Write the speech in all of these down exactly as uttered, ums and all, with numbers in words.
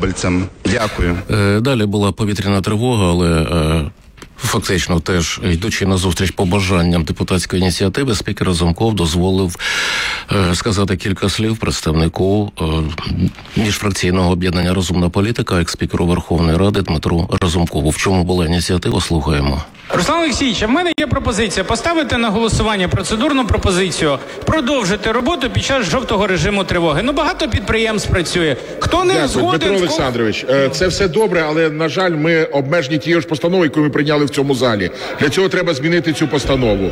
чорнобильцям. Дякую. Далі була повітряна тривога, але фактично теж, йдучи на зустріч побажанням депутатської ініціативи, спікер Разумков дозволив е, сказати кілька слів представнику е, міжфракційного об'єднання «Розумна політика», екс-спікеру Верховної Ради Дмитру Разумкову. В чому була ініціатива? Слухаємо. Руслан Олексійович, в мене є пропозиція поставити на голосування процедурну пропозицію продовжити роботу під час жовтого режиму тривоги. Ну, багато підприємств працює. Хто не Дякую, згоден... Дмитро Олександрович, це все добре, але, на жаль, ми обмежені тією ж постановою, яку ми прийняли в цьому залі. Для цього треба змінити цю постанову.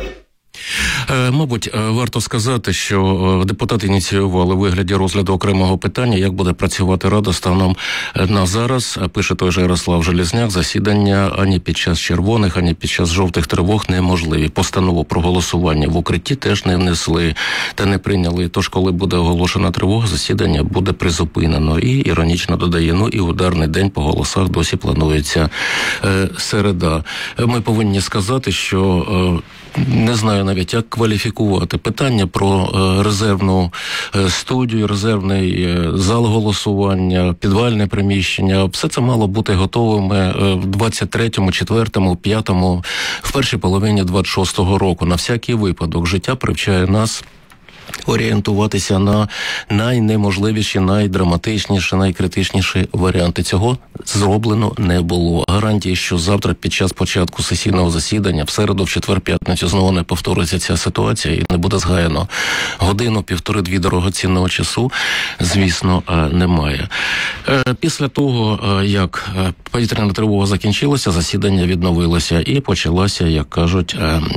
Мабуть, варто сказати, що депутати ініціювали у вигляді розгляду окремого питання, як буде працювати Рада станом на зараз. Пише той же Ярослав Железняк, засідання ані під час червоних, ані під час жовтих тривог неможливі. Постанову про голосування в укритті теж не внесли та не прийняли. Тож, коли буде оголошена тривога, засідання буде призупинено. І іронічно додає, ну і ударний день по голосах досі планується е, середа. Ми повинні сказати, що е, не знаю навіть, як кваліфікувати питання про е, резервну е, студію, резервний е, зал голосування, підвальне приміщення. Все це мало бути готовими е, в двадцять третьому, четвертому, п'ятому, в першій половині двадцять шостого року. На всякий випадок життя привчає нас орієнтуватися на найнеможливіші, найдраматичніші, найкритичніші варіанти. Цього зроблено не було. Гарантії, що завтра під час початку сесійного засідання, в середу, в четвер, п'ятницю знову не повториться ця ситуація і не буде згаяно годину, півтори-дві дорогоцінного часу, звісно, немає. Після того, як повітряна тривога закінчилася, засідання відновилося і почалася, як кажуть,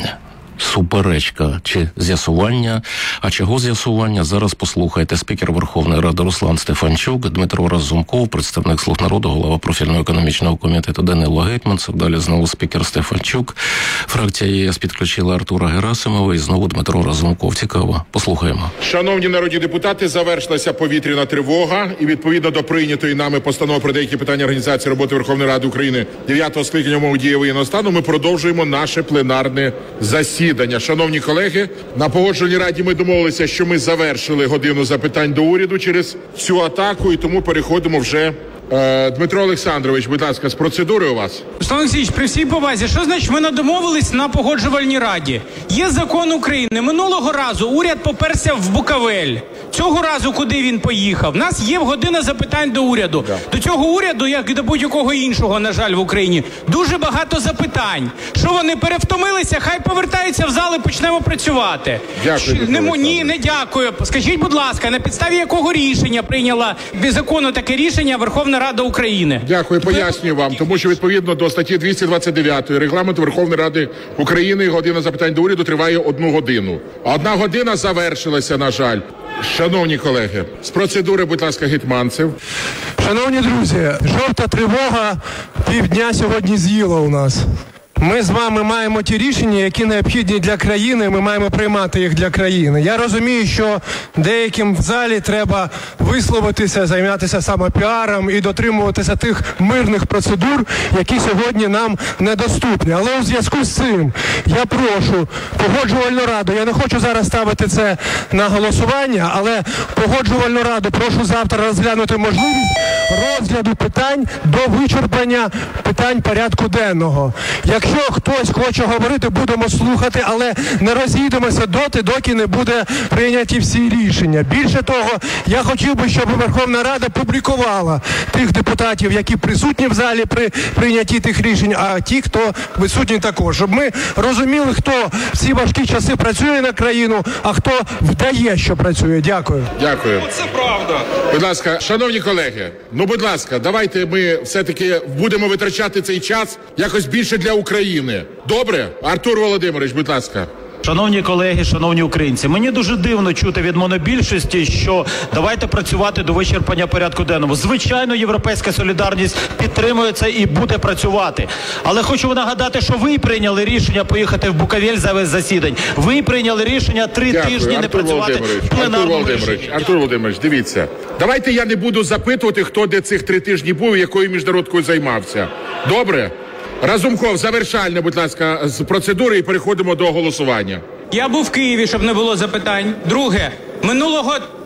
суперечка чи з'ясування. А чого з'ясування? Зараз послухайте. Спікер Верховної Ради Руслан Стефанчук, Дмитро Разумков, представник «Слуг народу», голова профільного економічного комітету Данило Гетманцев, далі знову спікер Стефанчук, фракція ЄС підключила Артура Герасимова і знову Дмитро Разумков. Цікаво. Послухаємо. Шановні народні депутати, завершилася повітряна тривога і відповідно до прийнятої нами постанови про деякі питання організації роботи Верховної Ради України дев'ятого скликання умов дії воєнного стану, ми продовжуємо наше пленарне засідання. Шановні колеги, на Погоджувальній раді ми домовилися, що ми завершили годину запитань до уряду через цю атаку, і тому переходимо вже. Е, Дмитро Олександрович, будь ласка, з процедури у вас. Руслан Олексійович, при всій повазі, що значить ми не домовились на Погоджувальній раді? Є закон України. Минулого разу уряд поперся в Буковель. Цього разу куди він поїхав? У нас є година запитань до уряду. Да. До цього уряду, як і до будь-якого іншого, на жаль, в Україні, дуже багато запитань. Що вони перевтомилися? Хай повертаються в зал і почнемо працювати. Дякую. Ш... Не, ні, не дякую. Скажіть, будь ласка, на підставі якого рішення прийняла без закону таке рішення Верховна Рада України? Дякую, пояснюю вам, тому що відповідно до статті двісті двадцять дев'ять Регламенту Верховної Ради України година запитань до уряду триває одну годину. Одна година завершилася, на жаль. Шановні колеги, з процедури, будь ласка, Гетманцев. Шановні друзі, жовта тривога півдня сьогодні з'їла у нас. Ми з вами маємо ті рішення, які необхідні для країни, ми маємо приймати їх для країни. Я розумію, що деяким в залі треба висловитися, займатися самопіаром і дотримуватися тих мирних процедур, які сьогодні нам недоступні. Але у зв'язку з цим я прошу Погоджувальну раду, я не хочу зараз ставити це на голосування, але Погоджувальну раду прошу завтра розглянути можливість розгляду питань до вичерпання питань порядку денного. Якщо хтось хоче говорити, будемо слухати, але не розійдемося доти, доки не буде прийняті всі рішення. Більше того, я хотів би, щоб Верховна Рада публікувала тих депутатів, які присутні в залі при прийнятті тих рішень, а ті, хто відсутні також. Щоб ми розуміли, хто в ці важкі часи працює на країну, а хто вдає, що працює. Дякую. Дякую. Це правда. Будь ласка, шановні колеги, ну, будь ласка, давайте ми все-таки будемо витрачати цей час якось більше для України. Добре? Артур Володимирович, будь ласка. Шановні колеги, шановні українці, мені дуже дивно чути від монобільшості, що давайте працювати до вичерпання порядку денного. Звичайно, Європейська солідарність підтримує це і буде працювати. Але хочу нагадати, що ви прийняли рішення поїхати в Буковель за весь засідань. Ви прийняли рішення три Дякую. тижні Артур не працювати в пленарному Артур Володимирович, режимі. Артур Володимирович, дивіться. Давайте я не буду запитувати, хто де цих три тижні був і якою міжнародкою займався. Добре? Разумков, завершальне, будь ласка, з процедури і переходимо до голосування. Я був в Києві, щоб не було запитань. Друге, минулого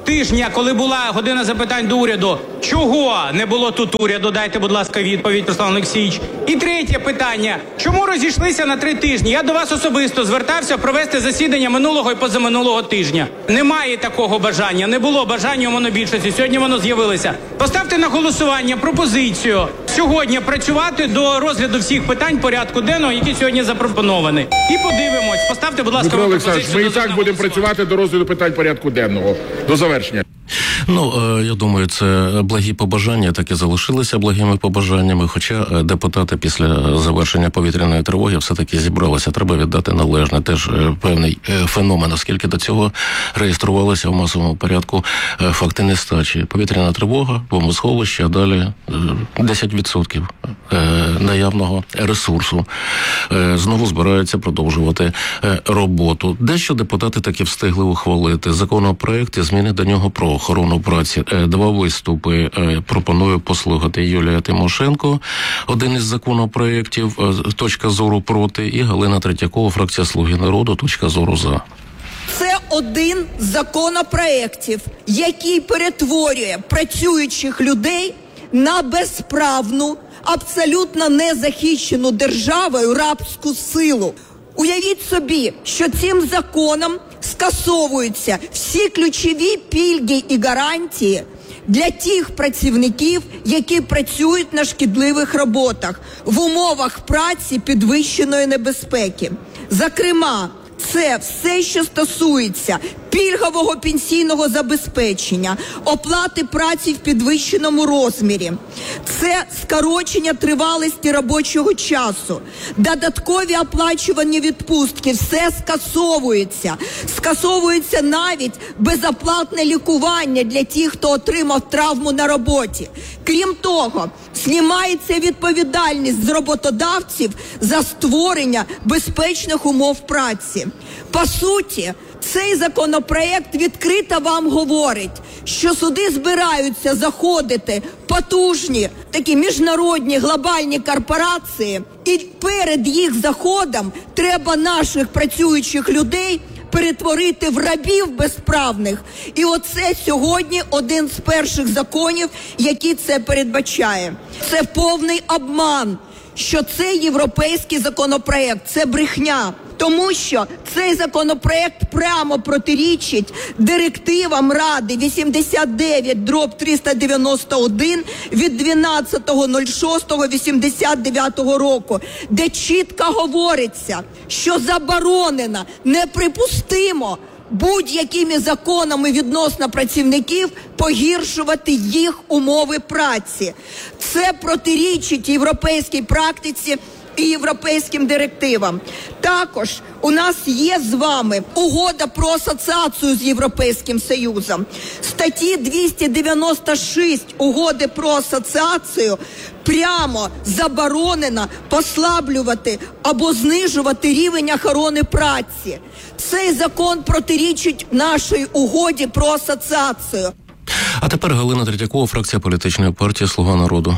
тижня, коли була година запитань до уряду, чого не було тут уряду? Дайте, будь ласка, відповідь, Руслан Олексійович. І третє питання. Чому розійшлися на три тижні? Я до вас особисто звертався провести засідання минулого і позаминулого тижня. Немає такого бажання, не було бажання у монобільшості. Сьогодні воно з'явилося. Поставте на голосування пропозицію сьогодні працювати до розгляду всіх питань порядку денного, які сьогодні запропоновані. І подивимось. Поставте, будь ласка, Дмитро Олександрович, пропозицію. ми і так будемо працювати до розгляду питань порядку денного. До завершення. Ну, е, я думаю, це благі побажання, так і залишилися благими побажаннями, хоча е, депутати після завершення повітряної тривоги все-таки зібралися. Треба віддати належне. Теж е, певний е, феномен, оскільки до цього реєструвалися в масовому порядку е, факти нестачі. Повітряна тривога, бомбосховище, а далі е, десять відсотків е, наявного ресурсу. Е, знову збираються продовжувати е, роботу. Дещо депутати таки встигли ухвалити. Законопроект і зміни до нього про охорону праці. Два виступи пропоную послухати. Юлія Тимошенко, один із законопроєктів, точка зору проти, і Галина Третьякова, фракція «Слуги народу», точка зору за. Це один з законопроєктів, який перетворює працюючих людей на безправну, абсолютно незахищену державою рабську силу. Уявіть собі, що цим законом скасовуються всі ключові пільги і гарантії для тих працівників, які працюють на шкідливих роботах в умовах праці підвищеної небезпеки. Зокрема, це все, що стосується пільгового пенсійного забезпечення, оплати праці в підвищеному розмірі, це скорочення тривалості робочого часу, додаткові оплачувані відпустки, все скасовується. Скасовується навіть безоплатне лікування для тих, хто отримав травму на роботі. Крім того, знімається відповідальність з роботодавців за створення безпечних умов праці. По суті, цей законопроект відкрито вам говорить, що сюди збираються заходити потужні такі міжнародні глобальні корпорації, і перед їх заходом треба наших працюючих людей перетворити в рабів безправних. І оце сьогодні один з перших законів, який це передбачає. Це повний обман, що це європейський законопроект, це брехня. Тому що цей законопроект прямо протирічить директивам Ради вісімдесят дев'ять дроб триста дев'яносто один від дванадцятого шостого вісімдесят дев'ятого року, де чітко говориться, що заборонено, неприпустимо будь-якими законами відносно працівників погіршувати їх умови праці. Це протирічить європейській практиці і європейським директивам. Також у нас є з вами угода про асоціацію з Європейським Союзом. Статті двісті дев'яносто шість угоди про асоціацію прямо заборонено послаблювати або знижувати рівень охорони праці. Цей закон протирічить нашій угоді про асоціацію. А тепер Галина Третьякова, фракція політичної партії «Слуга народу».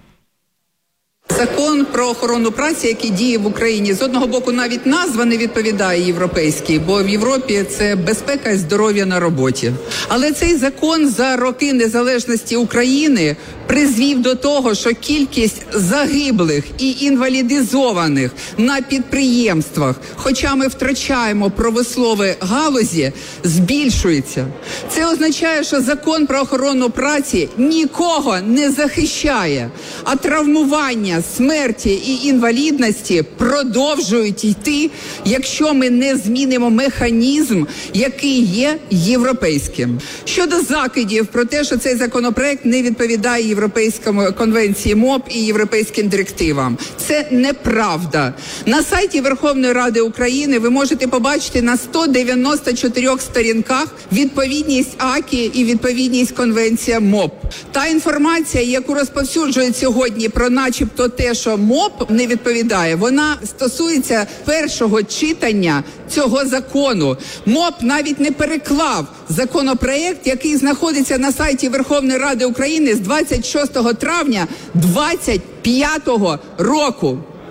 Закон про охорону праці, який діє в Україні, з одного боку навіть назва не відповідає європейській, бо в Європі це безпека і здоров'я на роботі. Але цей закон за роки незалежності України призвів до того, що кількість загиблих і інвалідизованих на підприємствах, хоча ми втрачаємо промислові галузі, збільшується. Це означає, що закон про охорону праці нікого не захищає, а травмування, смерті і інвалідності продовжують йти, якщо ми не змінимо механізм, який є європейським. Щодо закидів про те, що цей законопроект не відповідає Європейському конвенції МОП і європейським директивам. Це неправда. На сайті Верховної Ради України ви можете побачити на сто дев'яносто чотирьох сторінках відповідність АКІ і відповідність конвенція МОП. Та інформація, яку розповсюджують сьогодні про начебто те, що МОП не відповідає, вона стосується першого читання цього закону. МОП навіть не переклав законопроект, який знаходиться на сайті Верховної Ради України з двадцять шостого травня двадцять п'ятого року.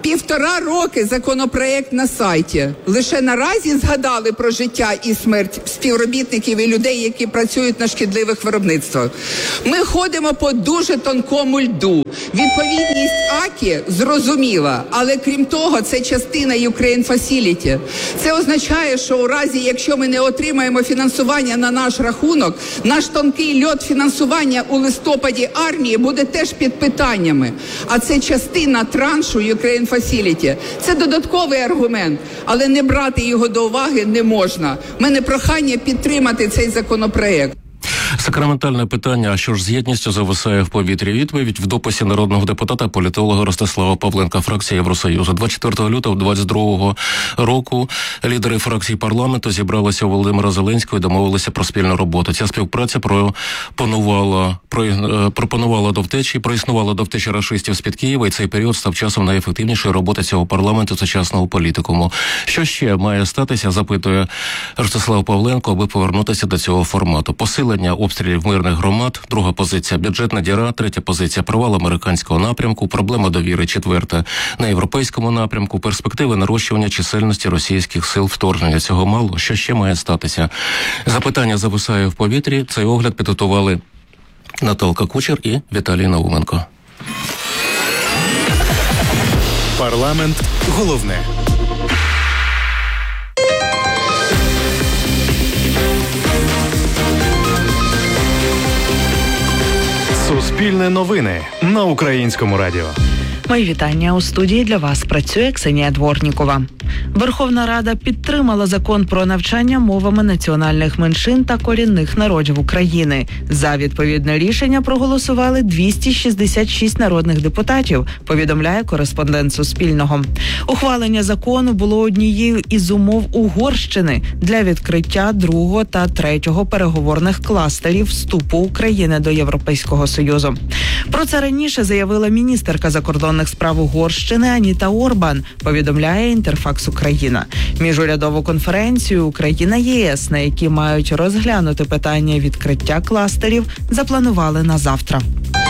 Півтора роки законопроект на сайті. Лише наразі згадали про життя і смерть співробітників і людей, які працюють на шкідливих виробництвах. Ми ходимо по дуже тонкому льду. Відповідність АКІ зрозуміла, але крім того, це частина Ukraine Facility. Це означає, що у разі, якщо ми не отримаємо фінансування на наш рахунок, наш тонкий льод фінансування у листопаді армії буде теж під питаннями. А це частина траншу Ukraine Facility. Це додатковий аргумент, але не брати його до уваги не можна. У мене прохання підтримати цей законопроект. Сакраментальне питання, а що ж з єдністю зависає в повітрі? Відповідь в дописі народного депутата, політолога Ростислава Павленка, фракція Євросоюзу. двадцять четвертого лютого двадцять другого року лідери фракцій парламенту зібралися у Володимира Зеленського і домовилися про спільну роботу. Ця співпраця пропонувала, про, пропонувала до втечі, проіснувала до втечі рашистів з-під Києва, і цей період став часом найефективнішої роботи цього парламенту сучасного політикуму. Що ще має статися, запитує Ростислав Павленко, аби повернутися до цього формату? Посилення обстрілів мирних громад, друга позиція – бюджетна діра, третя позиція – провал американського напрямку, проблема довіри, четверта – на європейському напрямку, перспективи нарощування чисельності російських сил вторгнення. Цього мало. Що ще має статися? Запитання зависає в повітрі. Цей огляд підготували Наталка Кучер і Віталій Науменко. Парламент головне. Суспільне новини на Українському радіо. Мої вітання. У студії для вас працює Ксенія Дворнікова. Верховна Рада підтримала закон про навчання мовами національних меншин та корінних народів України. За відповідне рішення проголосували двісті шістдесят шість народних депутатів, повідомляє кореспондент Суспільного. Ухвалення закону було однією із умов Угорщини для відкриття другого та третього переговорних кластерів вступу України до Європейського Союзу. Про це раніше заявила міністерка закордонних справ Угорщини Аніта Орбан, повідомляє Інтерфакс Україна. Міжурядову конференцію Україна-ЄС, на якій мають розглянути питання відкриття кластерів, запланували на завтра.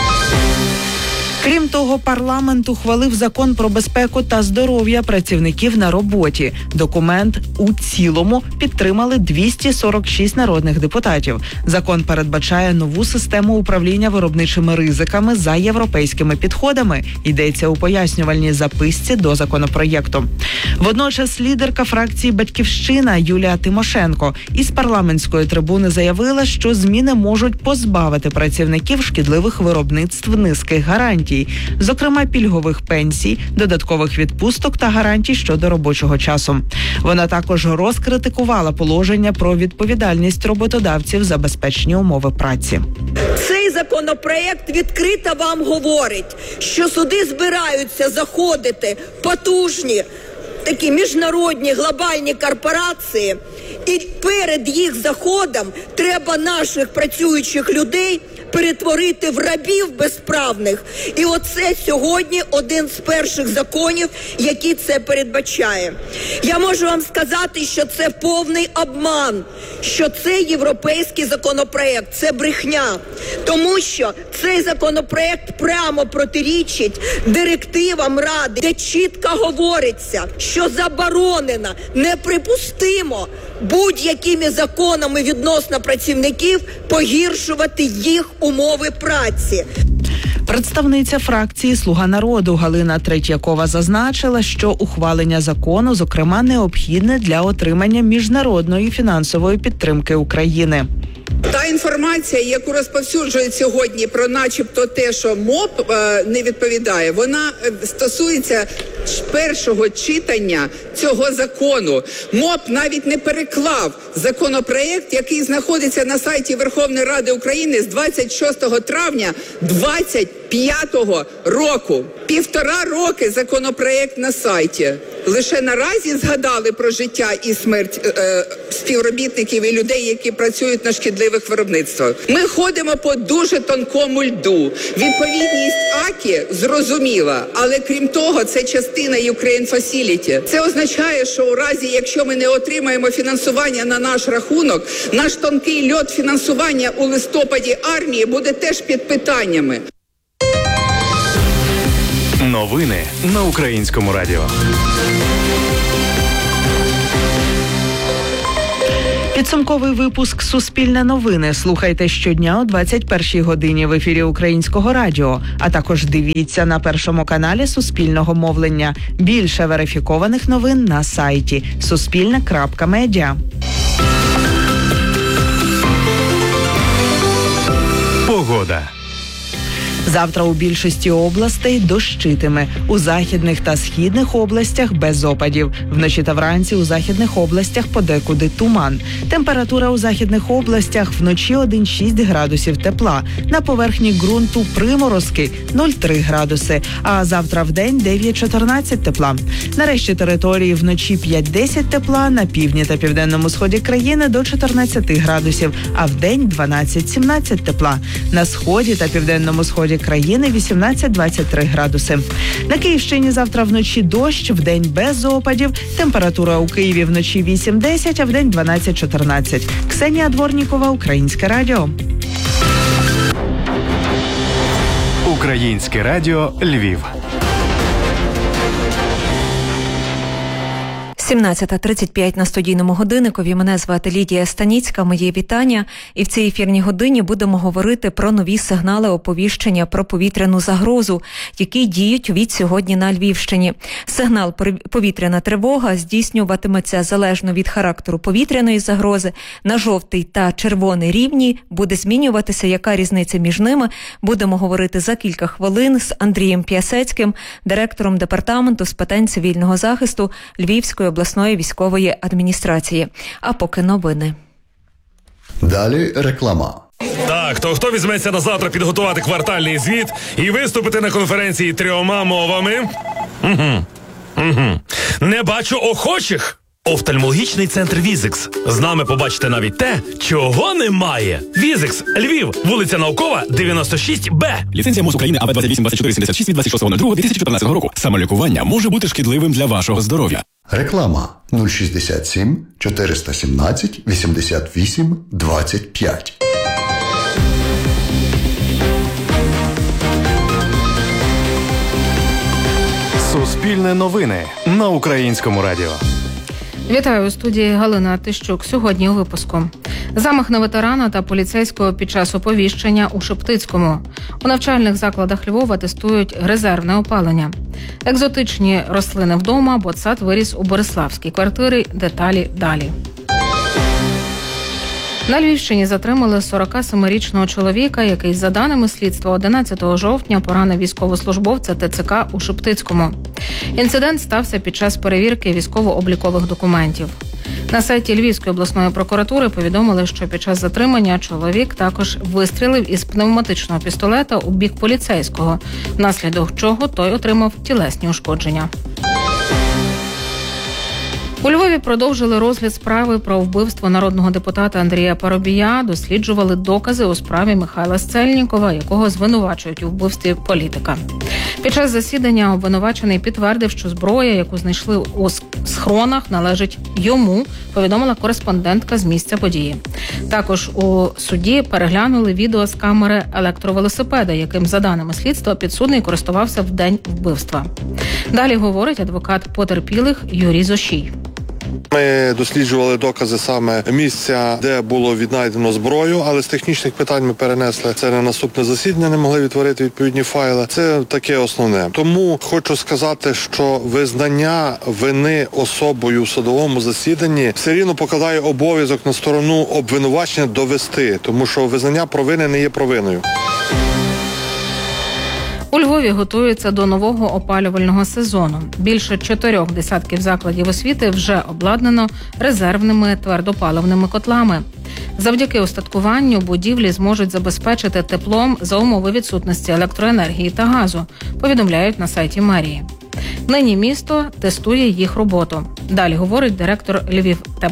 Крім того, парламент ухвалив закон про безпеку та здоров'я працівників на роботі. Документ у цілому підтримали двісті сорок шість народних депутатів. Закон передбачає нову систему управління виробничими ризиками за європейськими підходами. Йдеться у пояснювальній записці до законопроєкту. Водночас лідерка фракції «Батьківщина» Юлія Тимошенко із парламентської трибуни заявила, що зміни можуть позбавити працівників шкідливих виробництв низьких гарантій, зокрема пільгових пенсій, додаткових відпусток та гарантій щодо робочого часу. Вона також розкритикувала положення про відповідальність роботодавців за безпечні умови праці. Цей законопроект відкрито вам говорить, що сюди збираються заходити потужні такі міжнародні глобальні корпорації, і перед їх заходом треба наших працюючих людей перетворити в рабів безправних. І оце сьогодні один з перших законів, який це передбачає. Я можу вам сказати, що це повний обман, що це європейський законопроект, це брехня. Тому що цей законопроект прямо протирічить директивам Ради, де чітко говориться, що заборонено, неприпустимо будь-якими законами відносно працівників погіршувати їх умови праці. Представниця фракції «Слуга народу» Галина Третьякова зазначила, що ухвалення закону, зокрема, необхідне для отримання міжнародної фінансової підтримки України. Та інформація, яку розповсюджують сьогодні про начебто те, що МОП е, не відповідає, вона стосується першого читання цього закону. МОП навіть не переклав законопроект, який знаходиться на сайті Верховної Ради України з двадцять шостого травня двадцять п'ятого року. Півтора роки законопроект на сайті. Лише наразі згадали про життя і смерть е, співробітників і людей, які працюють на шкідливих виробництвах. Ми ходимо по дуже тонкому льду. Відповідність АКІ зрозуміла, але крім того, це частина Ukraine Facility. Це означає, що у разі, якщо ми не отримаємо фінансування на наш рахунок, наш тонкий льод фінансування у листопаді армії буде теж під питаннями. Новини на Українському радіо. Підсумковий випуск «Суспільне новини» слухайте щодня о двадцять першій годині в ефірі Українського радіо, а також дивіться на Першому каналі Суспільного мовлення. Більше верифікованих новин на сайті суспільне крапка медіа. Погода. Завтра у більшості областей дощитиме. У західних та східних областях без опадів. Вночі та вранці у західних областях подекуди туман. Температура у західних областях вночі один-шість градусів тепла. На поверхні ґрунту приморозки нуль-три градуси. А завтра вдень дев'ять-чотирнадцять тепла. На решті території вночі п'ять-десять тепла, на півдні та південному сході країни до чотирнадцять градусів, а вдень дванадцять-сімнадцять тепла. На сході та південному сході країни вісімнадцять-двадцять три градуси. На Київщині завтра вночі дощ, вдень без опадів. Температура у Києві вночі вісім-десять, а вдень дванадцять-чотирнадцять. Ксенія Дворнікова, Українське радіо. Українське радіо Львів. сімнадцята тридцять п'ять на студійному годинникові. Мене звати Лідія Станіцька. Мої вітання. І в цій ефірній годині будемо говорити про нові сигнали оповіщення про повітряну загрозу, які діють від сьогодні на Львівщині. Сигнал «Повітряна тривога» здійснюватиметься залежно від характеру повітряної загрози. На жовтий та червоний рівні буде змінюватися. Яка різниця між ними? Будемо говорити за кілька хвилин з Андрієм П'ясецьким, директором департаменту з питань цивільного захисту Львівської обласної військової адміністрації. А поки новини. Далі реклама. Так, то хто візьметься на завтра підготувати квартальний звіт і виступити на конференції трьома мовами? Угу. Угу. Не бачу охочих. Офтальмологічний центр «Візикс». З нами побачите навіть те, чого немає. «Візикс», Львів, вулиця Наукова, дев'яносто шість Б. Ліцензія МОЗ України А В двадцять вісім двадцять чотири сімдесят шість від двадцять шостого лютого дві тисячі чотирнадцятого року. Самолікування може бути шкідливим для вашого здоров'я. Реклама нуль шістдесят сім чотириста сімнадцять вісімдесят вісім двадцять п'ять. Суспільне новини на Українському радіо. Вітаю, у студії Галина Тищук. Сьогодні у випуску. Замах на ветерана та поліцейського під час оповіщення у Шептицькому. У навчальних закладах Львова тестують резервне опалення. Екзотичні рослини вдома, бо сад виріс у Бориславській квартирі. Деталі далі. На Львівщині затримали сорокасемирічного чоловіка, який, за даними слідства, одинадцятого жовтня поранив військовослужбовця Те Це Ка у Шептицькому. Інцидент стався під час перевірки військово-облікових документів. На сайті Львівської обласної прокуратури повідомили, що під час затримання чоловік також вистрілив із пневматичного пістолета у бік поліцейського, внаслідок чого той отримав тілесні ушкодження. У Львові продовжили розгляд справи про вбивство народного депутата Андрія Парубія, досліджували докази у справі Михайла Сцельнікова, якого звинувачують у вбивстві політика. Під час засідання обвинувачений підтвердив, що зброя, яку знайшли у схронах, належить йому, повідомила кореспондентка з місця події. Також у суді переглянули відео з камери електровелосипеда, яким, за даними слідства, підсудний користувався в день вбивства. Далі говорить адвокат потерпілих Юрій Зощій. Ми досліджували докази саме місця, де було віднайдено зброю, але з технічних питань ми перенесли це на наступне засідання, не могли відтворити відповідні файли. Це таке основне. Тому хочу сказати, що визнання вини особою в судовому засіданні все рівно покладає обов'язок на сторону обвинувачення довести, тому що визнання провини не є провиною. У Львові готуються до нового опалювального сезону. Більше чотирьох десятків закладів освіти вже обладнано резервними твердопаливними котлами. Завдяки устаткуванню будівлі зможуть забезпечити теплом за умови відсутності електроенергії та газу, повідомляють на сайті мерії. Нині місто тестує їх роботу. Далі говорить директор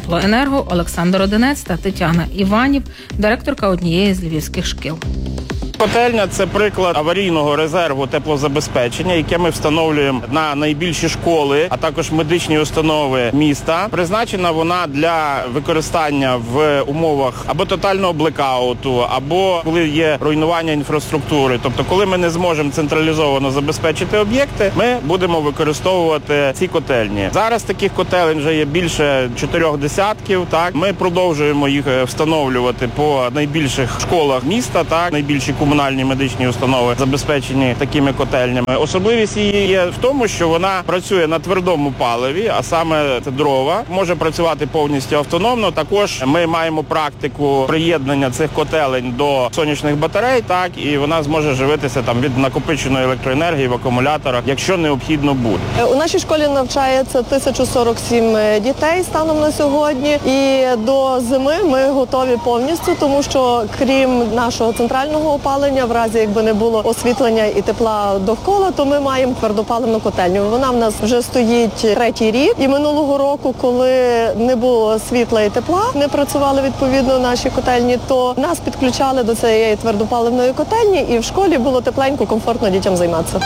Львівтеплоенерго Олександр Одинець та Тетяна Іванів, директорка однієї з львівських шкіл. Котельня – це приклад аварійного резерву теплозабезпечення, яке ми встановлюємо на найбільші школи, а також медичні установи міста. Призначена вона для використання в умовах або тотального блекауту, або коли є руйнування інфраструктури. Тобто, коли ми не зможемо централізовано забезпечити об'єкти, ми будемо використовувати ці котельні. Зараз таких котелень вже є більше чотирьох десятків. Так, ми продовжуємо їх встановлювати по найбільших школах міста, так, найбільші комунальні медичні установи забезпечені такими котельнями. Особливість її є в тому, що вона працює на твердому паливі, а саме це дрова, може працювати повністю автономно. Також ми маємо практику приєднання цих котелень до сонячних батарей, так, і вона зможе живитися там від накопиченої електроенергії в акумуляторах, якщо необхідно буде. У нашій школі навчається тисяча сорок сім дітей станом на сьогодні, і до зими ми готові повністю, тому що крім нашого центрального опалення, в разі якби не було освітлення і тепла довкола, то ми маємо твердопаливну котельню. Вона в нас вже стоїть третій рік, і минулого року, коли не було світла і тепла, не працювали відповідно наші котельні, то нас підключали до цієї твердопаливної котельні, і в школі було тепленько, комфортно дітям займатися.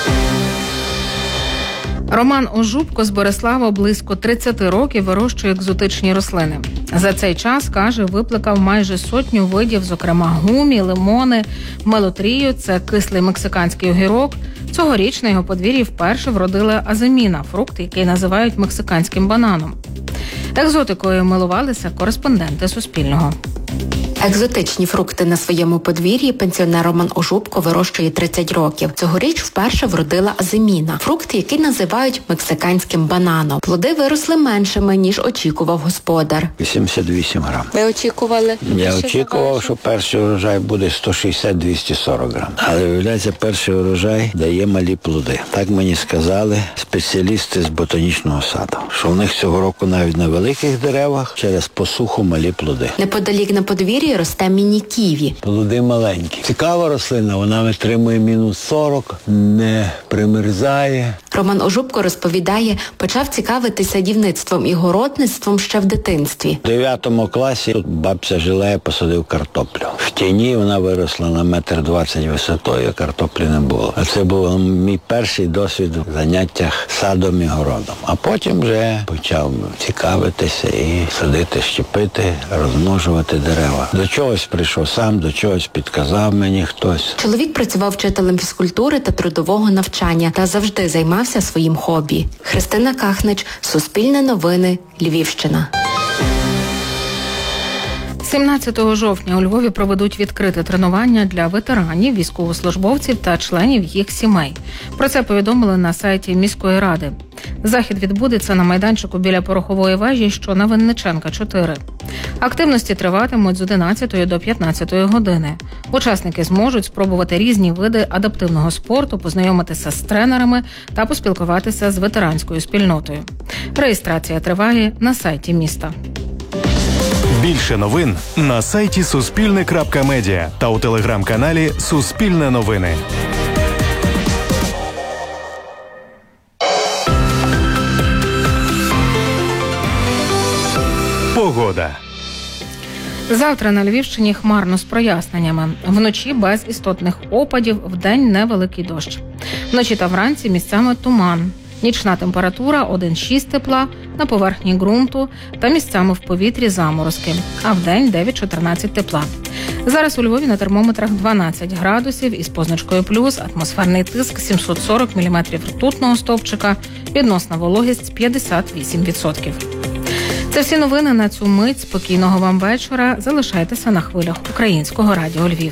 Роман Ожубко з Борислава близько тридцять років вирощує екзотичні рослини. За цей час, каже, випликав майже сотню видів, зокрема гумі, лимони, мелотрію – це кислий мексиканський огірок. Цьогоріч на його подвір'ї вперше вродила азиміна – фрукт, який називають мексиканським бананом. Екзотикою милувалися кореспонденти Суспільного. Екзотичні фрукти на своєму подвір'ї пенсіонер Роман Ожубко вирощує тридцять років. Цьогоріч вперше вродила азиміна – фрукт, який називають мексиканським бананом. Плоди виросли меншими, ніж очікував господар. вісімдесят вісім грам. Ви очікували? Я очікував, що перший урожай буде сто шістдесят - двісті сорок грам. Але, виявляється, перший урожай дає малі плоди. Так мені сказали спеціалісти з ботанічного саду, що в них цього року навіть на великих деревах через посуху малі плоди. Неподалік на подвір'ї росте міні-ківі. Плоди маленькі. Цікава рослина, вона витримує мінус сорок, не примерзає. Роман Ожубко розповідає, почав цікавитися садівництвом і городництвом ще в дитинстві. В дев'ятому класі тут бабця жила, я посадив картоплю. В тіні вона виросла на метр двадцять висотою, картоплі не було. А це був мій перший досвід в заняттях садом і городом. А потім вже почав цікавитися і садити, щепити, розмножувати дерева. До чогось прийшов сам, до чогось підказав мені хтось. Чоловік працював вчителем фізкультури та трудового навчання та завжди займався своїм хобі. Христина Кахнич, Суспільне новини, Львівщина. сімнадцятого жовтня у Львові проведуть відкрите тренування для ветеранів, військовослужбовців та членів їх сімей. Про це повідомили на сайті міської ради. Захід відбудеться на майданчику біля Порохової вежі, що на Винниченка, чотири. Активності триватимуть з одинадцятої до п'ятнадцятої години. Учасники зможуть спробувати різні види адаптивного спорту, познайомитися з тренерами та поспілкуватися з ветеранською спільнотою. Реєстрація триває на сайті міста. Більше новин на сайті суспільне крапка медіа та у телеграм-каналі Суспільне новини. Погода. Завтра на Львівщині хмарно з проясненнями. Вночі без істотних опадів, вдень невеликий дощ. Вночі та вранці місцями туман. Нічна температура один шість тепла, на поверхні ґрунту та місцями в повітрі заморозки, а вдень дев'ять чотирнадцять тепла. Зараз у Львові на термометрах дванадцять градусів із позначкою плюс, атмосферний тиск сімсот сорок міліметрів ртутного стовпчика, відносна вологість п'ятдесят вісім відсотків. Це всі новини на цю мить. Спокійного вам вечора. Залишайтеся на хвилях Українського радіо Львів.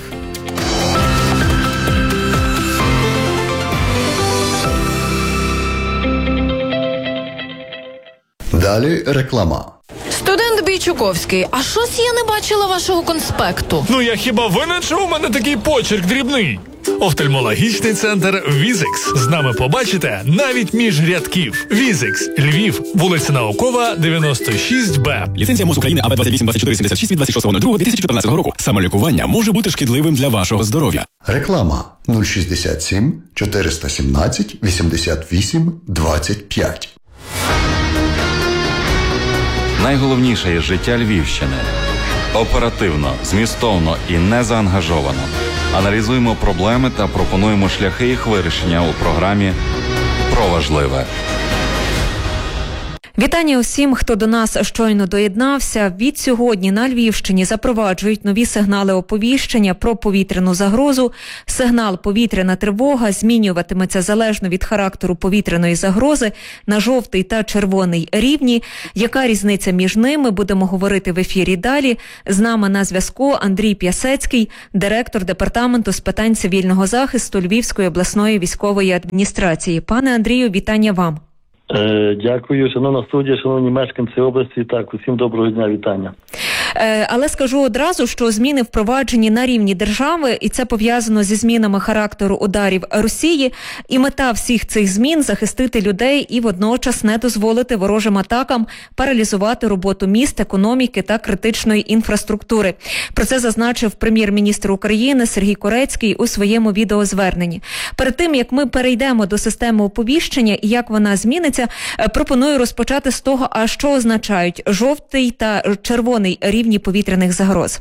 Далі реклама. Студент Бійчуковський, а щось я не бачила вашого конспекту. Ну я хіба винен, що у мене такий почерк дрібний? Офтальмологічний центр Візикс. З нами побачите навіть між рядків. Візикс, Львів, вулиця Наукова, дев'яносто шість Б. Ліцензія МОЗ України А Б двадцять вісім двадцять чотири сімдесят шість від двадцять шостого другого дві тисячі чотирнадцятого року. Самолікування може бути шкідливим для вашого здоров'я. Реклама нуль шістдесят сім чотириста сімнадцять вісімдесят вісім двадцять п'ять. Найголовніше із життя Львівщини. Оперативно, змістовно і незаангажовано. Аналізуємо проблеми та пропонуємо шляхи їх вирішення у програмі «Про важливе». Вітання усім, хто до нас щойно доєднався. Від сьогодні на Львівщині запроваджують нові сигнали оповіщення про повітряну загрозу. Сигнал «Повітряна тривога» змінюватиметься залежно від характеру повітряної загрози на жовтий та червоний рівні. Яка різниця між ними? Будемо говорити в ефірі далі. З нами на зв'язку Андрій П'ясецький, директор департаменту з питань цивільного захисту Львівської обласної військової адміністрації. Пане Андрію, вітання вам. Дякую, шановна студія, шановні мешканці області. Так, усім доброго дня, вітання. Але скажу одразу, що зміни впроваджені на рівні держави, і це пов'язано зі змінами характеру ударів Росії. І мета всіх цих змін – захистити людей і водночас не дозволити ворожим атакам паралізувати роботу міст, економіки та критичної інфраструктури. Про це зазначив прем'єр-міністр України Сергій Корецький у своєму відеозверненні. Перед тим, як ми перейдемо до системи оповіщення і як вона зміниться, пропоную розпочати з того, а що означають жовтий та червоний рівні повітряних загроз.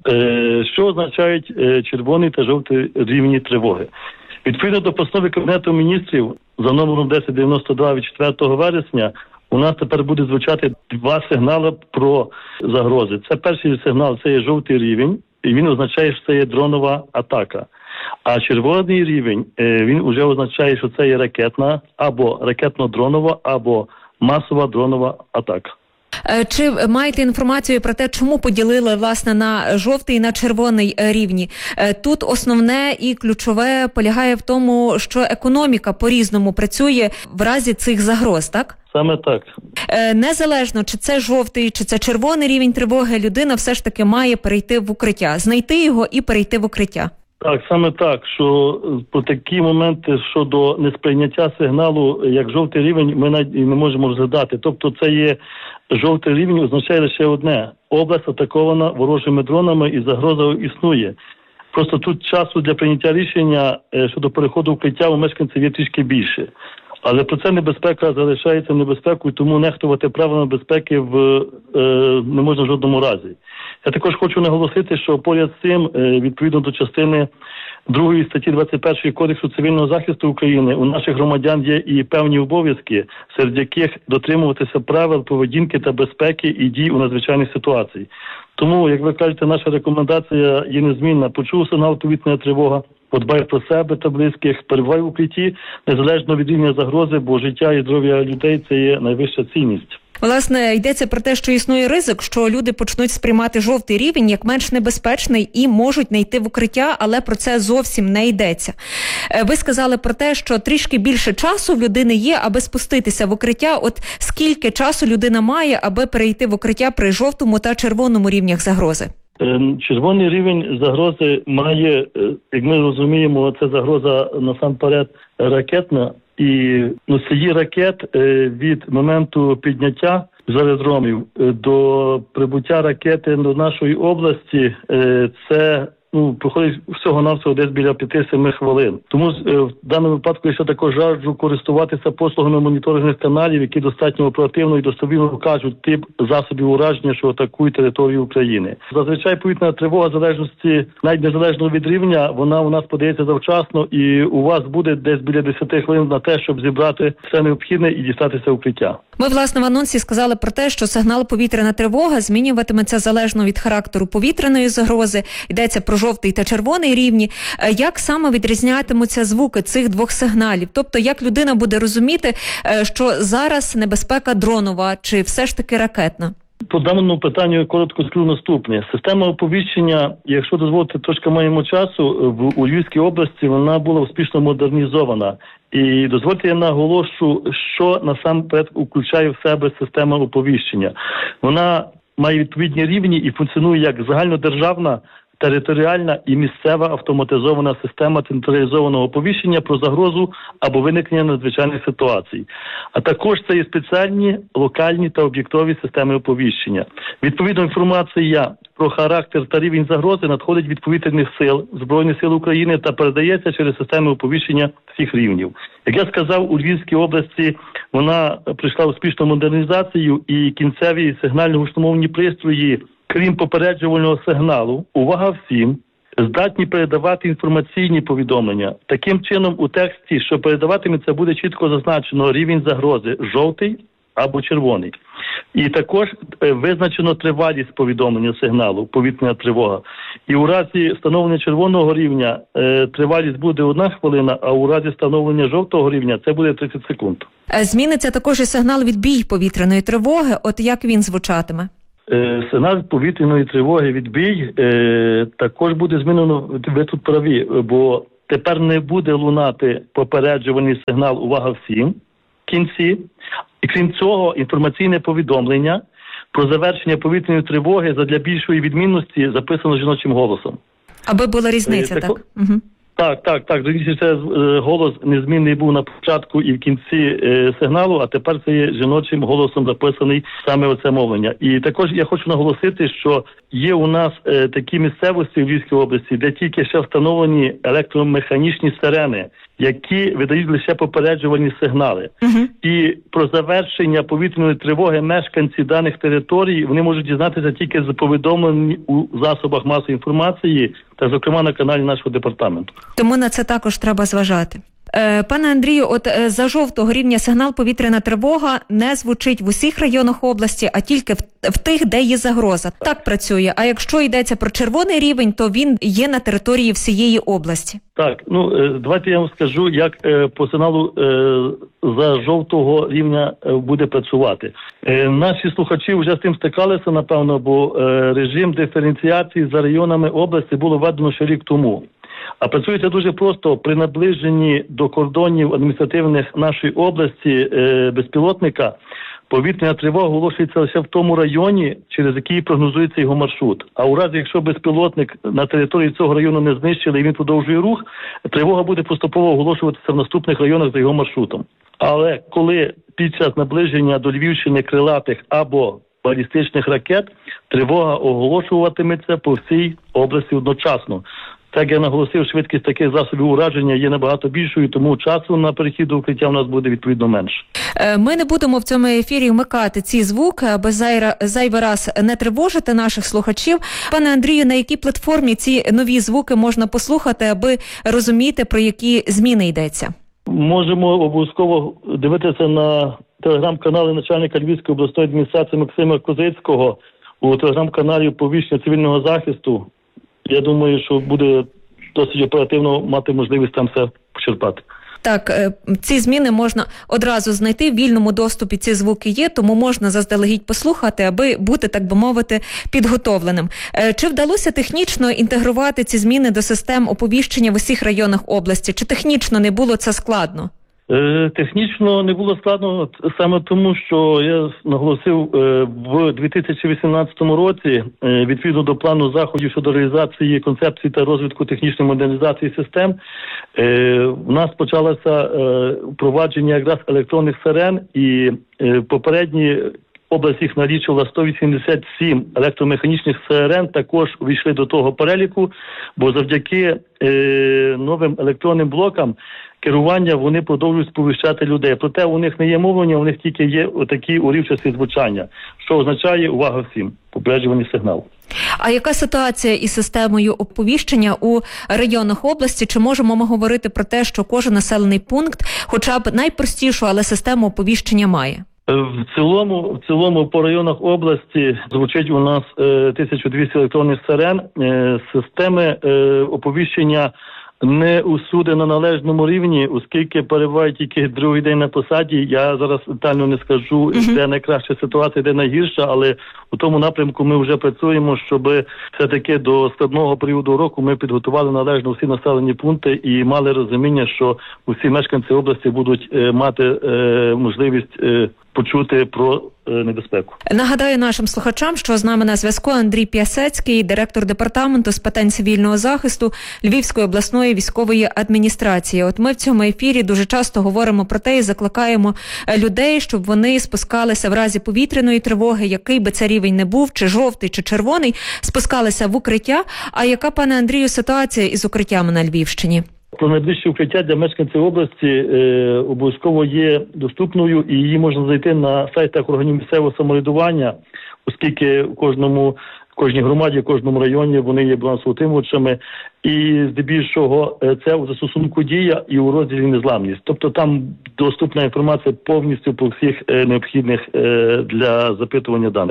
Що означають червоний та жовтий рівні тривоги? Відповідно до постанови Кабінету міністрів за номером десять дев'яносто два від четвертого вересня у нас тепер буде звучати два сигнали про загрози. Це перший сигнал, це є жовтий рівень, і він означає, що це є дронова атака. А червоний рівень, він вже означає, що це є ракетна, або ракетно-дронова, або масова дронова атака. Чи маєте інформацію про те, чому поділили, власне, на жовтий і на червоний рівні? Тут основне і ключове полягає в тому, що економіка по-різному працює в разі цих загроз, так? Саме так. Незалежно, чи це жовтий, чи це червоний рівень тривоги, людина все ж таки має перейти в укриття, знайти його і перейти в укриття. Так, саме так, що про такі моменти щодо несприйняття сигналу, як жовтий рівень, ми навіть не можемо розглядати. Тобто це є жовтий рівень, означає лише одне – область атакована ворожими дронами і загроза існує. Просто тут часу для прийняття рішення щодо переходу в укриття у мешканців є трішки більше. Але про це небезпека залишається небезпекою, тому нехтувати правилами безпеки в, е, не можна в жодному разі. Я також хочу наголосити, що поряд з цим, е, відповідно до частини другої статті двадцять першої Кодексу цивільного захисту України, у наших громадян є і певні обов'язки, серед яких дотримуватися правил поведінки та безпеки і дій у надзвичайних ситуаціях. Тому, як ви кажете, наша рекомендація є незмінна. Почув сигнал повітряна тривога, подбай про себе та близьких, перебувай в укритті, незалежно від рівня загрози, бо життя і здоров'я людей – це є найвища цінність. Власне, йдеться про те, що існує ризик, що люди почнуть сприймати жовтий рівень як менш небезпечний і можуть не йти в укриття, але про це зовсім не йдеться. Ви сказали про те, що трішки більше часу в людини є, аби спуститися в укриття. От скільки часу людина має, аби перейти в укриття при жовтому та червоному рівнях загрози? Червоний рівень загрози має, як ми розуміємо, це загроза насамперед ракетна. І носії ракет від моменту підняття з аеродромів до прибуття ракети до нашої області це ну, проходить всього-навсього десь біля п'яти-семи хвилин. Тому в даному випадку я ще також раджу користуватися послугами моніторингових каналів, які достатньо оперативно і достовірно вкажуть тип засобів ураження, що атакують територію України. Зазвичай повітряна тривога, в залежності, навіть незалежно від рівня, вона у нас подається завчасно, і у вас буде десь біля десяти хвилин на те, щоб зібрати все необхідне і дістатися укриття. Ми, власне, в анонсі сказали про те, що сигнал повітряна тривога змінюватиметься залежно від характеру повітряної загрози. Йдеться про жовтий та червоний рівні. Як саме відрізнятимуться звуки цих двох сигналів? Тобто, як людина буде розуміти, що зараз небезпека дронова чи все ж таки ракетна? По даному питанню я коротко скажу наступне. Система оповіщення, якщо дозволити, трошки маємо часу, в у Львівській області вона була успішно модернізована. І дозвольте я наголошу, що насамперед включає в себе система оповіщення. Вона має відповідні рівні і функціонує як загальнодержавна, територіальна і місцева автоматизована система централізованого оповіщення про загрозу або виникнення надзвичайних ситуацій. А також це є спеціальні, локальні та об'єктові системи оповіщення. Відповідно, інформація про характер та рівень загрози надходить від повітряних сил, Збройних сил України та передається через системи оповіщення всіх рівнів. Як я сказав, у Львівській області вона прийшла успішну модернізацію і кінцеві сигнально-гучномовні пристрої, крім попереджувального сигналу, увага всім, здатні передавати інформаційні повідомлення. Таким чином, у тексті, що передаватиметься, буде чітко зазначено рівень загрози – жовтий або червоний. І також е, визначено тривалість повідомлення сигналу, повітряна тривога. І у разі встановлення червоного рівня е, тривалість буде одна хвилина, а у разі встановлення жовтого рівня це буде тридцять секунд. Зміниться також і сигнал відбій повітряної тривоги. От як він звучатиме? Е, сигнал повітряної тривоги відбій е, також буде змінено, ви тут праві, бо тепер не буде лунати попереджувальний сигнал «Увага всім» в кінці. І крім цього, інформаційне повідомлення про завершення повітряної тривоги задля більшої відмінності записано жіночим голосом. Аби була різниця, е, так? так? Угу. Так, так, так. Раніше це е, голос незмінний був на початку і в кінці е, сигналу, а тепер це є жіночим голосом записаний саме оце мовлення. І також я хочу наголосити, що є у нас е, такі місцевості в Львівській області, де тільки ще встановлені електромеханічні сирени, які видають лише попереджувальні сигнали. Uh-huh. І про завершення повітряної тривоги мешканці даних територій, вони можуть дізнатися тільки з повідомлень у засобах масової інформації та, зокрема, на каналі нашого департаменту. Тому на це також треба зважати. Е, пане Андрію, от е, за жовтого рівня сигнал повітряна тривога не звучить в усіх районах області, а тільки в, в тих, де є загроза. Так працює. А якщо йдеться про червоний рівень, то він є на території всієї області. Так, ну е, давайте я вам скажу, як е, по сигналу е, за жовтого рівня е, буде працювати. Е, наші слухачі вже з цим стикалися, напевно, бо е, режим диференціації за районами області було введено ще рік тому. А працюється дуже просто. При наближенні до кордонів адміністративних нашої області е, безпілотника повітряна тривога оголошується лише в тому районі, через який прогнозується його маршрут. А у разі, якщо безпілотник на території цього району не знищили і він продовжує рух, тривога буде поступово оголошуватися в наступних районах за його маршрутом. Але коли під час наближення до Львівщини крилатих або балістичних ракет, тривога оголошуватиметься по всій області одночасно. Так я наголосив, швидкість таких засобів ураження є набагато більшою, тому часу на перехід до укриття у нас буде відповідно менше. Ми не будемо в цьому ефірі вмикати ці звуки, аби зайвий раз не тривожити наших слухачів. Пане Андрію, на якій платформі ці нові звуки можна послухати, аби розуміти, про які зміни йдеться? Можемо обов'язково дивитися на телеграм-канали начальника Львівської обласної адміністрації Максима Козицького у телеграм-каналі «Повіщення цивільного захисту». Я думаю, що буде досить оперативно мати можливість там все почерпати. Так, ці зміни можна одразу знайти, в вільному доступі ці звуки є, тому можна заздалегідь послухати, аби бути, так би мовити, підготовленим. Чи вдалося технічно інтегрувати ці зміни до систем оповіщення в усіх районах області? Чи технічно не було це складно? Технічно не було складно саме тому, що я наголосив в дві тисячі вісімнадцятому році відповідно до плану заходів щодо реалізації концепції та розвитку технічної модернізації систем в нас почалося впровадження якраз електронних сирен, і попередні область їх налічувала сто вісімдесят сім електромеханічних сирен, також увійшли до того переліку, бо завдяки новим електронним блокам керування вони продовжують сповіщати людей. Проте у них не є мовлення, у них тільки є отакі уривчасті звучання, що означає «увага всім», попереджувальний сигнал. А яка ситуація із системою оповіщення у районах області? Чи можемо ми говорити про те, що кожен населений пункт хоча б найпростішу, але систему оповіщення має? В цілому, в цілому по районах області звучить у нас е, тисяча двісті електронних сирен. Е, системи е, оповіщення не усюди на належному рівні, оскільки перебувають тільки другий день на посаді. Я зараз детально не скажу, uh-huh. де найкраща ситуація, де найгірша, але у тому напрямку ми вже працюємо, щоб все-таки до складного періоду року ми підготували належно всі населені пункти і мали розуміння, що усі мешканці області будуть е, мати е, можливість е, почути про е, небезпеку. Нагадаю нашим слухачам, що з нами на зв'язку Андрій П'ясецький, директор департаменту з питань цивільного захисту Львівської обласної військової адміністрації. От ми в цьому ефірі дуже часто говоримо про те і закликаємо людей, щоб вони спускалися в разі повітряної тривоги, який би це рівень не був, чи жовтий, чи червоний, спускалися в укриття. А яка, пане Андрію, ситуація із укриттями на Львівщині? Про найближче укриття для мешканців області е, обов'язково є доступною, і її можна знайти на сайтах органів місцевого самоврядування, оскільки в кожному кожній громаді, в кожному районі вони є балансоутримувачами. І здебільшого це у застосунку «Дія» і у розділі «Незламність». Тобто там доступна інформація повністю по всіх необхідних для запитування даних.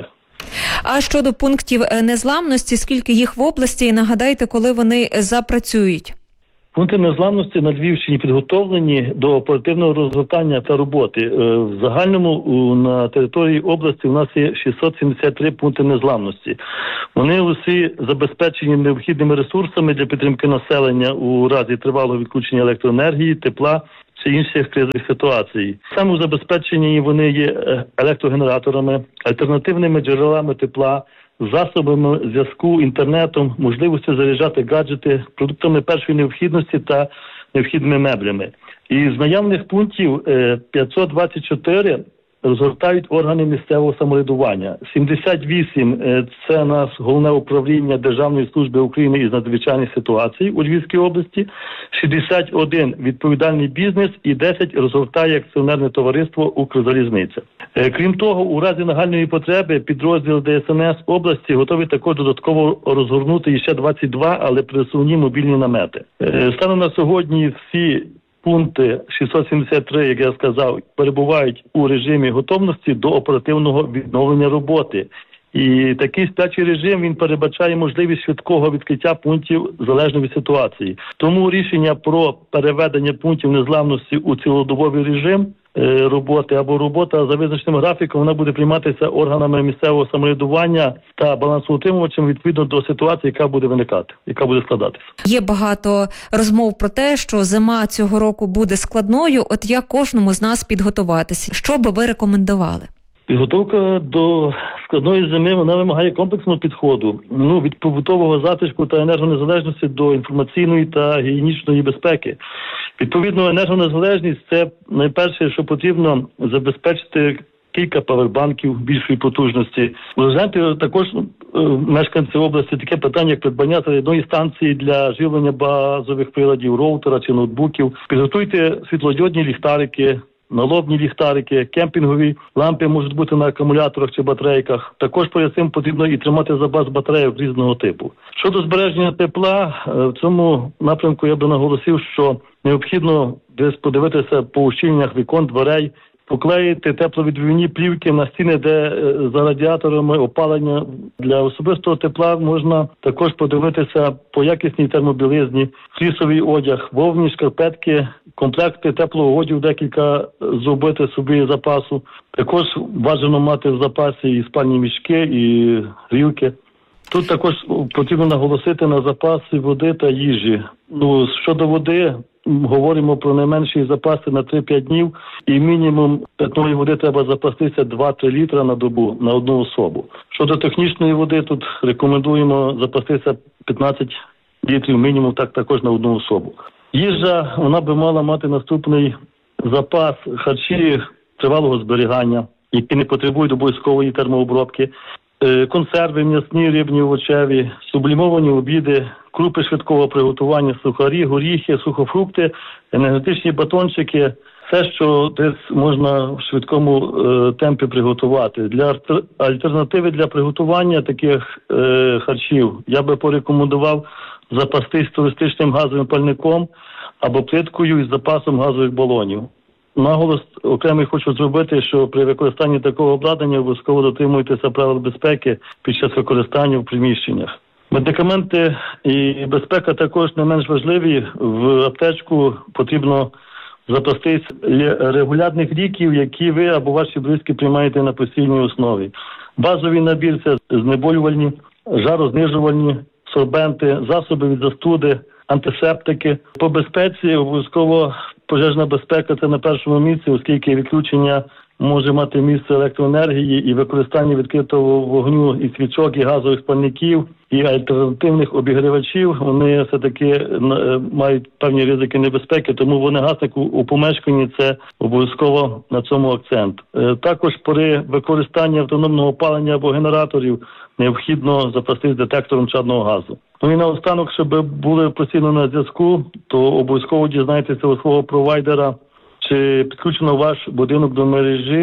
А щодо пунктів незламності, скільки їх в області, і нагадайте, коли вони запрацюють? Пункти незламності на Львівщині підготовлені до оперативного розгортання та роботи. В загальному на території області у нас є шістсот сімдесят три пункти незламності. Вони усі забезпечені необхідними ресурсами для підтримки населення у разі тривалого відключення електроенергії, тепла чи інших кризових ситуацій. Саме у забезпеченні вони є електрогенераторами, альтернативними джерелами тепла, засобами зв'язку, інтернетом, можливістю заряджати гаджети, продуктами першої необхідності та необхідними меблями. І з наявних пунктів п'ятсот двадцять чотири розгортають органи місцевого самоврядування. сімдесят вісім – це у нас Головне управління Державної служби України із надзвичайних ситуацій у Львівській області, шістдесят один – відповідальний бізнес і десять – розгортає акціонерне товариство «Укрзалізниця». Крім того, у разі нагальної потреби підрозділ Де Ес Ен Ес області готові також додатково розгорнути ще двадцять два, але пересувні мобільні намети. Станом на сьогодні всі пункти шістсот сімдесят три, як я сказав, перебувають у режимі готовності до оперативного відновлення роботи. І такий сплячий режим, він передбачає можливість швидкого відкриття пунктів залежно від ситуації. Тому рішення про переведення пунктів незламності у цілодобовий режим роботи або робота за визначеним графіком, вона буде прийматися органами місцевого самоврядування та балансоутримувачем відповідно до ситуації, яка буде виникати, яка буде складатися. Є багато розмов про те, що зима цього року буде складною. От як кожному з нас підготуватися? Що би ви рекомендували? Підготовка до складної зими, вона вимагає комплексного підходу. Ну, від побутового затишку та енергонезалежності до інформаційної та гігієнічної безпеки. Відповідно, енергонезалежність – це найперше, що потрібно забезпечити кілька павербанків більшої потужності. Розгляньте також мешканці області таке питання, як придбання зарядної станції для живлення базових приладів, роутера чи ноутбуків. Підготуйте світлодіодні ліхтарики, налобні ліхтарики, кемпінгові лампи можуть бути на акумуляторах чи батарейках. Також перед цим потрібно і тримати запас батарейок різного типу. Щодо збереження тепла, в цьому напрямку я би наголосив, що необхідно десь подивитися по ущільненнях вікон, дверей, поклеїти тепловідбивні плівки на стіни, де за радіаторами опалення. Для особистого тепла можна також подивитися по якісній термобілизні, флісовий одяг, вовні шкарпетки, комплекти теплого одягу, декілька зробити собі запасу. Також бажано мати в запасі і спальні мішки, і грілки. Тут також потрібно наголосити на запаси води та їжі. Ну, щодо води, говоримо про найменші запаси на три-п'ять днів, і мінімум питної води треба запастися два-три літра на добу на одну особу. Щодо технічної води, тут рекомендуємо запастися п'ятнадцять літрів мінімум, так також на одну особу. Їжа, вона би мала мати наступний запас: харчі тривалого зберігання, які не потребують обов'язкової термообробки, консерви, м'ясні, рибні, овочеві, сублімовані обіди, крупи швидкого приготування, сухарі, горіхи, сухофрукти, енергетичні батончики, все, що десь можна в швидкому е, темпі приготувати. Для альтернативи для приготування таких е, харчів я би порекомендував запастись туристичним газовим пальником або плиткою із запасом газових балонів. Наголос окремий хочу зробити, що при використанні такого обладнання обов'язково дотримуйтеся правил безпеки під час використання в приміщеннях. Медикаменти і безпека також не менш важливі. В аптечку потрібно запастись регулярних ліків, які ви або ваші близькі приймаєте на постійній основі. Базовий набір – це знеболювальні, жарознижувальні, сорбенти, засоби від застуди, антисептики. По безпеці обов'язково пожежна безпека – це на першому місці, оскільки відключення може мати місце електроенергії і використання відкритого вогню і свічок, і газових спальників, і альтернативних обігрівачів. Вони все-таки мають певні ризики небезпеки, тому вогнегасник у помешканні – це обов'язково на цьому акцент. Також при використанні автономного опалення або генераторів необхідно запастись детектором чадного газу. Ну і наостанок, щоб були постійно на зв'язку, то обов'язково дізнайтеся у свого провайдера, чи підключено ваш будинок до мережі,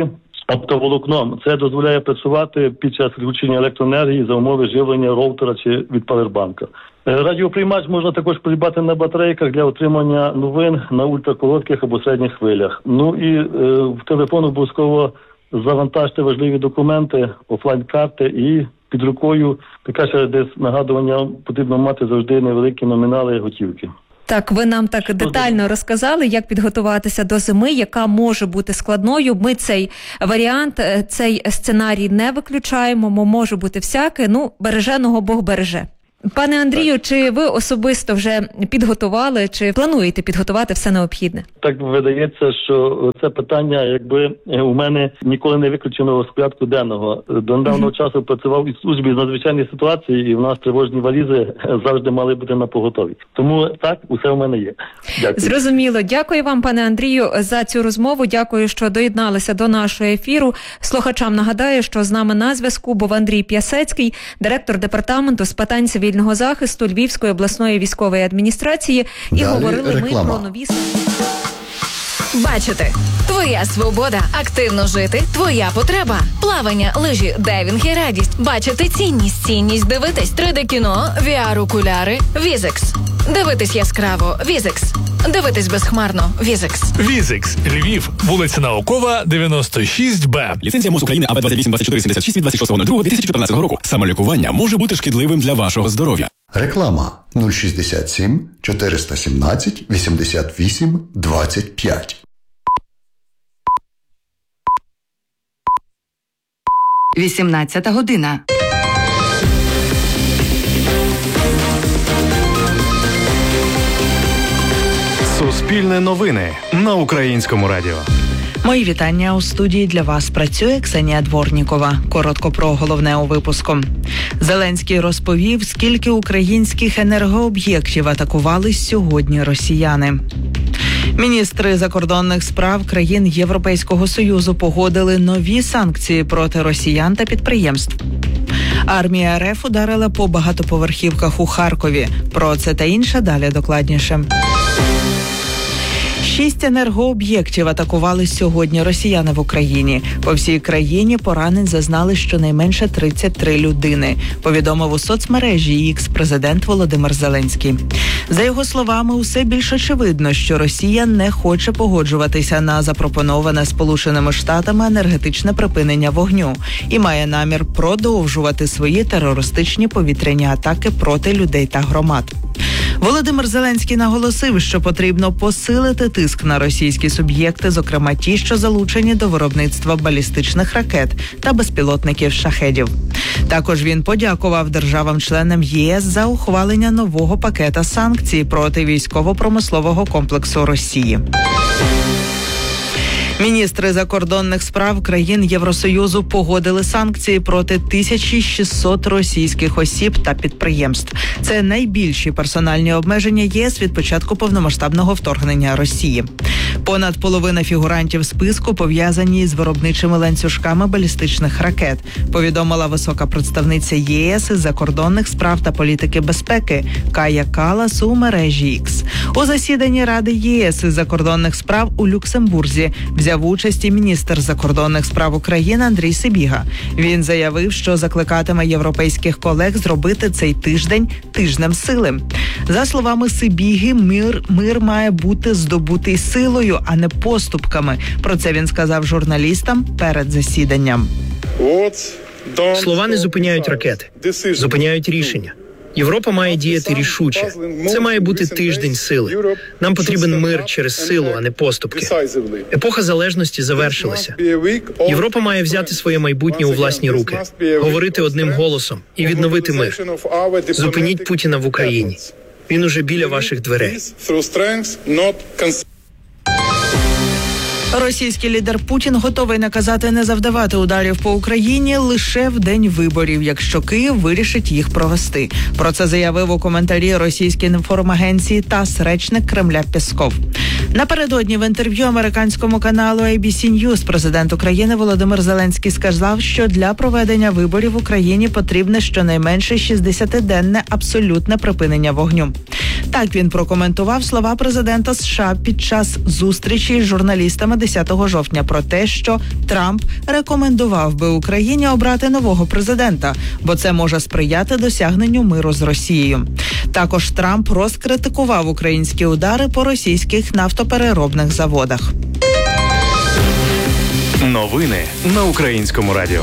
оптоволокном. Це дозволяє працювати під час відключення електроенергії за умови живлення роутера чи від павербанка. Радіоприймач можна також придбати на батарейках для отримання новин на ультракоротких або середніх хвилях. Ну і е, в телефон обов'язково завантажте важливі документи, офлайн-карти і під рукою, таке ще десь нагадування, потрібно мати завжди невеликі номінали готівки. Так, ви нам так детально розказали, як підготуватися до зими, яка може бути складною. Ми цей варіант, цей сценарій не виключаємо, може бути всяке. Ну, береженого Бог береже. Пане Андрію, чи ви особисто вже підготували, чи плануєте підготувати все необхідне? Так видається, що це питання, якби у мене ніколи не виключено з порядку денного. До недавнього mm-hmm. часу працював із службі з надзвичайної ситуації, і в нас тривожні валізи завжди мали бути на поготові. Тому так, усе в мене є. Дякую. Зрозуміло. Дякую вам, пане Андрію, за цю розмову. Дякую, що доєдналися до нашого ефіру. Слухачам нагадаю, що з нами на зв'язку був Андрій П'ясецький, директор департаменту з питань цивільного захисту Львівської обласної військової адміністрації. І Далі говорили реклама. ми про нові... Бачити. Твоя свобода. Активно жити. Твоя потреба. Плавання, лижі, дайвінг і радість. Бачити цінність. Цінність дивитись. три де-кіно, ві ар-окуляри. Візекс. Дивитись яскраво. Візекс. Дивитись безхмарно. Візекс. Візекс. Львів. Вулиця Наукова, дев'яносто шість Б. Ліцензія МОЗ України А Б двадцять вісім двадцять чотири сімдесят шість від двадцять шостого лютого дві тисячі чотирнадцятого року. Самолікування може бути шкідливим для вашого здоров'я. Реклама нуль шістдесят сім чотириста сімнадцять вісімдесят вісім двадцять п'ять. вісімнадцята година. Суспільне новини на Українському радіо. Мої вітання. У студії для вас працює Ксенія Дворнікова. Коротко про головне у випуску. Зеленський розповів, скільки українських енергооб'єктів атакували сьогодні росіяни. Міністри закордонних справ країн Європейського Союзу погодили нові санкції проти росіян та підприємств. Армія РФ ударила по багатоповерхівках у Харкові. Про це та інше далі докладніше. Шість енергооб'єктів атакували сьогодні росіяни в Україні. По всій країні поранень зазнали щонайменше тридцять три людини, повідомив у соцмережі Ікс президент Володимир Зеленський. За його словами, усе більш очевидно, що Росія не хоче погоджуватися на запропоноване Сполученими Штатами енергетичне припинення вогню і має намір продовжувати свої терористичні повітряні атаки проти людей та громад. Володимир Зеленський наголосив, що потрібно посилити тиск на російські суб'єкти, зокрема ті, що залучені до виробництва балістичних ракет та безпілотників «Шахедів». Також він подякував державам-членам ЄС за ухвалення нового пакета санкцій проти військово-промислового комплексу Росії. Міністри закордонних справ країн Євросоюзу погодили санкції проти тисячі шістсот російських осіб та підприємств. Це найбільші персональні обмеження ЄС від початку повномасштабного вторгнення Росії. Понад половина фігурантів списку пов'язані з виробничими ланцюжками балістичних ракет, повідомила висока представниця ЄС із закордонних справ та політики безпеки Кая Калас у мережі Ікс. У засіданні Ради ЄС із закордонних справ у Люксембурзі взяв участь і міністр закордонних справ України Андрій Сибіга. Він заявив, що закликатиме європейських колег зробити цей тиждень тижнем сили. За словами Сибіги, мир, мир має бути здобутий силою, а не поступками. Про це він сказав журналістам перед засіданням. Слова не зупиняють ракети, зупиняють рішення. Європа має діяти рішуче. Це має бути тиждень сили. Нам потрібен мир через силу, а не поступки. Епоха залежності завершилася. Європа має взяти своє майбутнє у власні руки, говорити одним голосом і відновити мир. Зупиніть Путіна в Україні. Він уже біля ваших дверей. Російський лідер Путін готовий наказати не завдавати ударів по Україні лише в день виборів, якщо Київ вирішить їх провести. Про це заявив у коментарі російській інформагенції ТАСС речник Кремля Пєсков. Напередодні в інтерв'ю американському каналу ей бі сі News президент України Володимир Зеленський сказав, що для проведення виборів в Україні потрібне щонайменше шістдесятиденне абсолютне припинення вогню. Так він прокоментував слова президента США під час зустрічі з журналістами десятого жовтня про те, що Трамп рекомендував би Україні обрати нового президента, бо це може сприяти досягненню миру з Росією. Також Трамп розкритикував українські удари по російських нафтопереробних заводах. Новини на Українському радіо.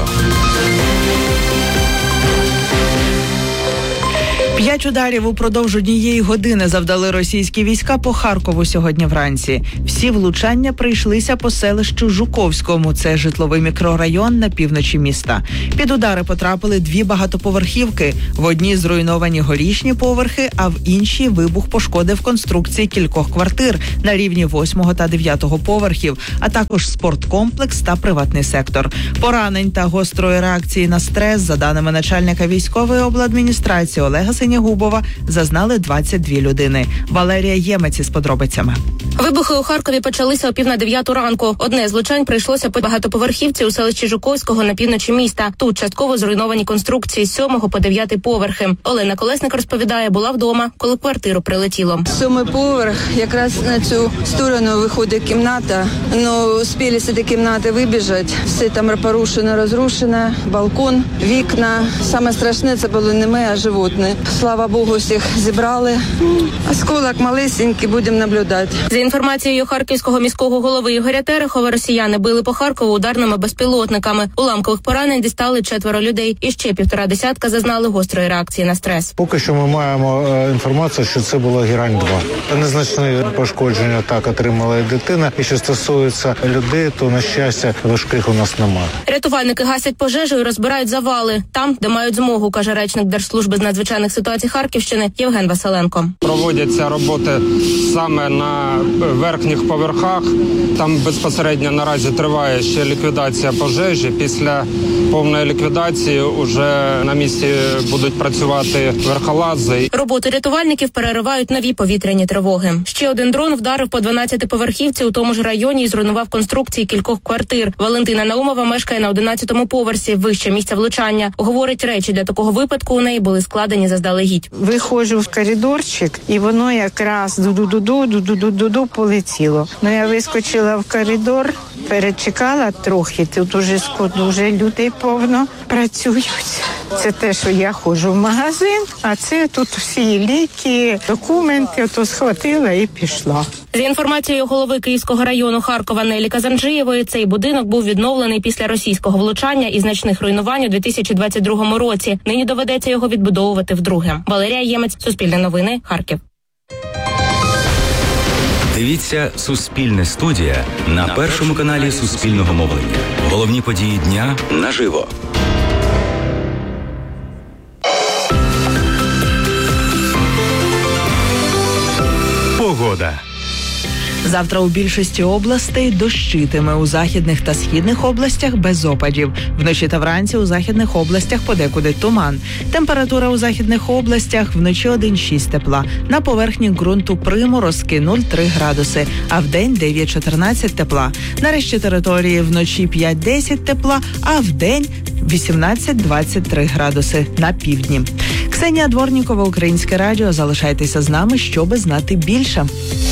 П'ять ударів упродовж однієї години завдали російські війська по Харкову сьогодні вранці. Всі влучання прийшлися по селищу Жуковському. Це житловий мікрорайон на півночі міста. Під удари потрапили дві багатоповерхівки. В одній зруйновані горішні поверхи, а в іншій вибух пошкодив конструкції кількох квартир на рівні восьмого та дев'ятого поверхів, а також спорткомплекс та приватний сектор. Поранень та гострої реакції на стрес, за даними начальника військової обладміністрації Олега Синягубова, зазнали двадцять дві людини. Валерія Ємець із подробицями. Вибухи у Харкові почалися о пів на дев'яту ранку. Одне з влучань прийшлося по багатоповерхівці у селищі Жуковського на півночі міста. Тут частково зруйновані конструкції з сьомого по дев'ятий поверхи. Олена Колесник розповідає, була вдома, коли в квартиру прилетіло. Сьомий поверх, якраз на цю сторону виходить кімната. Ну, успіли з цієї кімнати вибіжати. Все там порушено, розрушено, балкон, вікна. Саме страшне це було не ми, а животні. Слава Богу, всіх зібрали. Осколок малесенький, будемо наблюдати. За інформацією харківського міського голови Ігоря Терехова, росіяни били по Харкову ударними безпілотниками. Уламкових поранень дістали четверо людей. І ще півтора десятка зазнали гострої реакції на стрес. Поки що ми маємо е, інформацію, що це було Герань-два. Незначні пошкодження так отримала і дитина. І що стосується людей, то, на щастя, важких у нас немає. Рятувальники гасять пожежу і розбирають завали. Там, де мають змогу, каже речник Держслужби з надзвичайних ситуацій Харківщини Євген Василенко. Проводяться роботи саме на верхніх поверхах. Там безпосередньо наразі триває ще ліквідація пожежі. Після повної ліквідації уже на місці будуть працювати верхолази. Роботи рятувальників переривають нові повітряні тривоги. Ще один дрон вдарив по дванадцятиповерхівці у тому ж районі і зруйнував конструкції кількох квартир. Валентина Наумова мешкає на одинадцятому поверсі, вище місця влучання. Говорить, речі для такого випадку у неї були складені заздалегідь. Виходжу в коридорчик, і воно якраз ду-ду-ду-ду, ду-ду-ду-ду полетіло. Ну, я вискочила в коридор, перечекала трохи, тут уже скоро, вже людей повно працюють. Це те, що я ходжу в магазин, а це тут всі ліки, документи, то схватила і пішла. За інформацією голови Київського району Харкова Нелі Казанджиєвої, цей будинок був відновлений після російського влучання і значних руйнувань у дві тисячі двадцять другому році. Нині доведеться його відбудовувати вдруге. Валерія Ємець, Суспільне новини, Харків. Дивіться «Суспільне студія» на першому каналі Суспільного мовлення. Головні події дня наживо. Погода. Завтра у більшості областей дощитиме, у західних та східних областях без опадів. Вночі та вранці у західних областях подекуди туман. Температура у західних областях вночі один-шість тепла. На поверхні ґрунту приморозки нуль-три градуси, а вдень дев'ять-чотирнадцять тепла. На решті території вночі п'ять-десять тепла, а вдень вісімнадцять-двадцять три градуси на півдні. Ксенія Дворнікова, Українське радіо. Залишайтеся з нами, щоби знати більше.